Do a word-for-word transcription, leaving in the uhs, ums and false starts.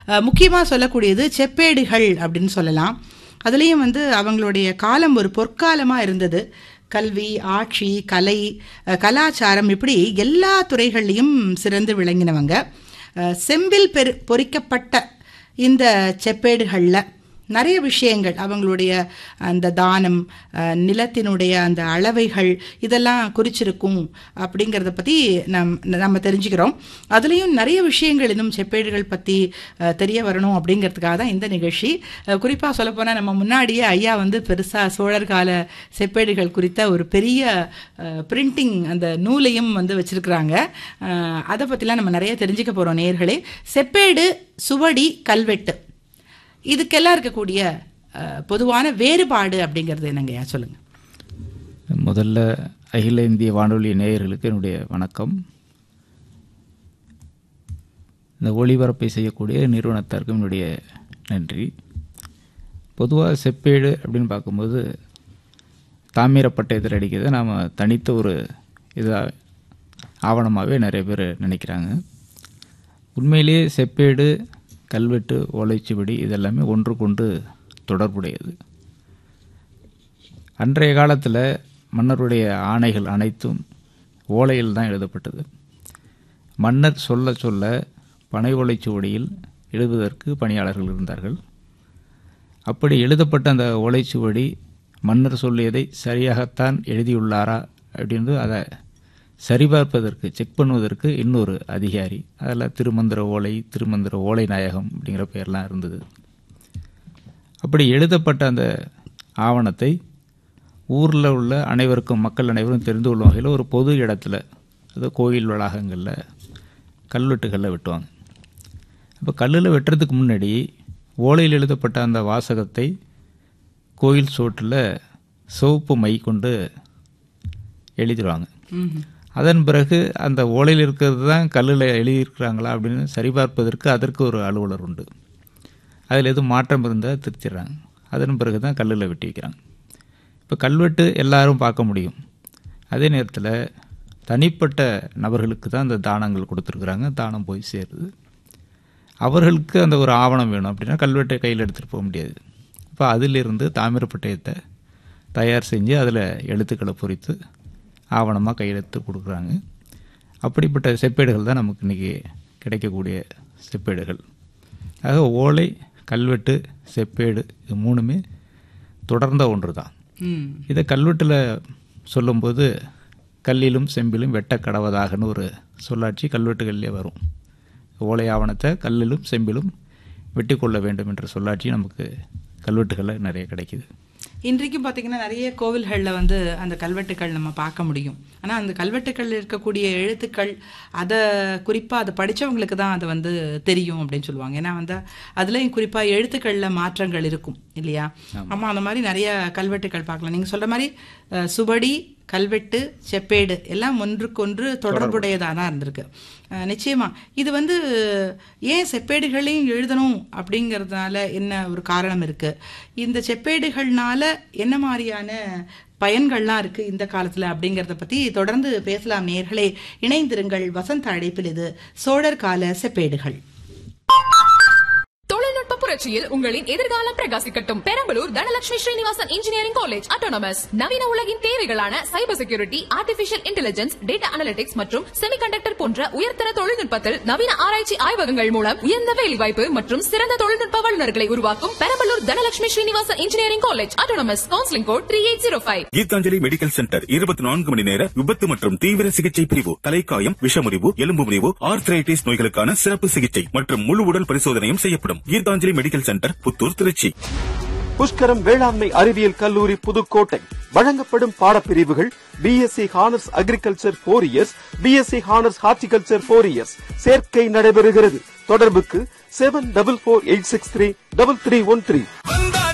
முக்கியமாக சொல்லக்கூடியது செப்பேடுகள் அப்படின்னு சொல்லலாம். அதுலேயும் வந்து அவங்களுடைய காலம் ஒரு பொற்காலமாக இருந்தது. கல்வி, ஆட்சி, கலை, கலாச்சாரம் இப்படி எல்லா துறைகள்லையும் சிறந்து விளங்கினவங்க. செம்பில் பெரு பொறிக்கப்பட்ட இந்த செப்பேடுகளில் நிறைய விஷயங்கள், அவங்களுடைய அந்த தானம், நிலத்தினுடைய அந்த அளவைகள் இதெல்லாம் குறிச்சிருக்கும் அப்படிங்கிறத பற்றி நம் நம்ம தெரிஞ்சுக்கிறோம். அதுலேயும் நிறைய விஷயங்கள் இன்னும் செப்பேடுகள் பற்றி தெரிய வரணும் அப்படிங்கிறதுக்காக தான் இந்த நிகழ்ச்சி. குறிப்பாக சொல்லப்போனால் நம்ம முன்னாடியே ஐயா வந்து பெருசாக சோழர் கால செப்பேடுகள் குறித்த ஒரு பெரிய பிரிண்டிங் அந்த நூலையும் வந்து வச்சுருக்குறாங்க. அதை பற்றிலாம் நம்ம நிறைய தெரிஞ்சுக்க போகிறோம் நேயர்களே. செப்பேடு, சுவடி, கல்வெட்டு இதுக்கெல்லாம் இருக்கக்கூடிய பொதுவான வேறுபாடு அப்படிங்கிறது என்னங்கய்யா, சொல்லுங்க. முதல்ல அகில இந்திய வானொலி நேயர்களுக்கு என்னுடைய வணக்கம். இந்த ஒளிபரப்பை செய்யக்கூடிய நிறுவனத்தாருக்கும் என்னுடைய நன்றி. பொதுவாக செப்பேடு அப்படின்னு பார்க்கும்போது தாமிரப்பட்டயத்தில் அடிக்கிறத நாம் தனித்த ஒரு இதாக ஆவணமாகவே நிறைய பேர் நினைக்கிறாங்க. உண்மையிலேயே செப்பேடு, கல்வெட்டு, ஓலைச்சுவடி இதெல்லாமே ஒன்றுக்கொண்டு தொடர்புடையது. அன்றைய காலத்தில் மன்னருடைய ஆணைகள் அனைத்தும் ஓலையில் தான் எழுதப்பட்டது. மன்னர் சொல்ல சொல்ல பனை ஓலைச்சுவடியில் எழுதுவதற்கு பணியாளர்கள் இருந்தார்கள். அப்படி எழுதப்பட்ட அந்த ஓலைச்சுவடி மன்னர் சொல்லியதை சரியாகத்தான் எழுதியுள்ளாரா அப்படின்னு அதை சரிபார்ப்பதற்கு, செக் பண்ணுவதற்கு இன்னொரு அதிகாரி, அதில் திருமந்திர ஓலை, திருமந்திர ஓலை நாயகம் அப்படிங்கிற பெயர்லாம் இருந்தது. அப்படி எழுதப்பட்ட அந்த ஆவணத்தை ஊரில் உள்ள அனைவருக்கும், மக்கள் அனைவரும் தெரிந்து கொள்ளும் வகையில் ஒரு பொது இடத்துல, அது கோயில் வளாகங்களில் கல்வெட்டுகளில் வெட்டுவாங்க. அப்போ கல்லில் வெட்டுறதுக்கு முன்னாடி ஓலையில் எழுதப்பட்ட அந்த வாசகத்தை கோயில் சோற்றில் சிவப்பு மை கொண்டு எழுதிடுவாங்க. அதன் பிறகு அந்த ஓலையில் இருக்கிறது தான் கல்லில் எழுதியிருக்கிறாங்களா அப்படின்னு சரிபார்ப்பதற்கு அதற்கு ஒரு அலுவலர் உண்டு. அதில் எதுவும் மாற்றம் இருந்தால் திருத்திடுறாங்க. அதன் பிறகு தான் கல்லில் வெட்டி வைக்கிறாங்க. இப்போ கல்வெட்டு எல்லாரும் பார்க்க முடியும். அதே நேரத்தில் தனிப்பட்ட நபர்களுக்கு தான் அந்த தானங்கள் கொடுத்துருக்குறாங்க. தானம் போய் சேருது. அவர்களுக்கு அந்த ஒரு ஆவணம் வேணும் அப்படின்னா கல்வெட்டை கையில் எடுத்துகிட்டு போக முடியாது. இப்போ அதிலிருந்து தாமிரப்பட்டயத்தை தயார் செஞ்சு அதில் எழுத்துக்களை பொறித்து ஆவணமாக கையெழுத்து கொடுக்குறாங்க. அப்படிப்பட்ட செப்பேடுகள் தான் நமக்கு இன்றைக்கி கிடைக்கக்கூடிய செப்பேடுகள். ஆக ஓலை, கல்வெட்டு, செப்பேடு இது மூணுமே தொடர்ந்த ஒன்று தான். இதை கல்வெட்டில் சொல்லும்போது கல்லிலும் செம்பிலும் வெட்ட கடவதாகன்னு ஒரு சொல்லாட்சி கல்வெட்டுகள்லேயே வரும். ஓலை ஆவணத்தை கல்லிலும் செம்பிலும் வெட்டி கொள்ள வேண்டும் என்ற சொல்லாட்சி நமக்கு கல்வெட்டுகளில் நிறைய கிடைக்கிது. இன்றைக்கும் பார்த்திங்கன்னா நிறைய கோவில்களில் வந்து அந்த கல்வெட்டுக்கள் நம்ம பார்க்க முடியும். ஆனால் அந்த கல்வெட்டுக்கள் இருக்கக்கூடிய எழுத்துக்கள் அதை குறிப்பாக அதை படித்தவங்களுக்கு தான் அது வந்து தெரியும் அப்படின்னு சொல்லுவாங்க. ஏன்னா வந்து அதுலேயும் குறிப்பாக எழுத்துக்களில் மாற்றங்கள் இருக்கும் இல்லையா? ஆமாம், அந்த மாதிரி நிறைய கல்வெட்டுக்கள் பார்க்கலாம். நீங்கள் சொல்கிற மாதிரி சுவடி, கல்வெட்டு, செப்பேடு எல்லாம் ஒன்றுக்கொன்று தொடர்புடையதாக தான் இருந்திருக்கு. நிச்சயமாக இது வந்து ஏன் செப்பேடுகளையும் எழுதணும் அப்படிங்கிறதுனால என்ன ஒரு காரணம் இருக்குது? இந்த செப்பேடுகள்னால என்ன மாதிரியான பயன்கள்லாம் இருக்குது இந்த காலத்தில் அப்படிங்கிறத பற்றி தொடர்ந்து பேசலாம் நேயர்களே. இணைந்திருங்கள். வசந்த அழைப்பில் இது சோழர் கால செப்பேடுகள். புரட்சியில் உங்களின் எதிர்காலம் பிரகாசிக்கட்டும். Perambalur Dhanalakshmi Srinivasan engineering college autonomous நவீன உலகின் தேவைகளான cyber security, artificial intelligence, data analytics மற்றும் செமிகண்டக்டர் போன்ற உயர்தர தொழில்நுட்பத்தில் நவீன ஆராய்ச்சி ஆய்வகங்கள் மூலம் உயர்ந்த வேலைவாய்ப்பு மற்றும் சிறந்த தொழில்நுட்ப வல்லுநர்களை உருவாக்கும் Perambalur Dhanalakshmi Srinivasan engineering college autonomous. Counselling code three eight zero five. Gitanjali medical centre இருபத்தி நான்கு மணி நேர விபத்து மற்றும் தீவிர சிகிச்சை பிரிவு, தலைக்காயம், விஷமுறிவு, எலும்பு முறிவு, ஆர்த்ரைட்டிஸ் நோய்களுக்கான சிறப்பு சிகிச்சை மற்றும் முழு உடல் பரிசோதனையும் செய்யப்படும். Gitanjali medical centre, Puthur, Trichy. புஷ்கரம் வேளாண்மை அறிவியல் கல்லூரி, புதுக்கோட்டை. வழங்கப்படும் பாடப்பிரிவுகள் BSc honours agriculture four years, BSc honours horticulture four years. சேர்க்கை நடைபெறுகிறது. தொடர்புக்கு seven double four eight six three double three one three.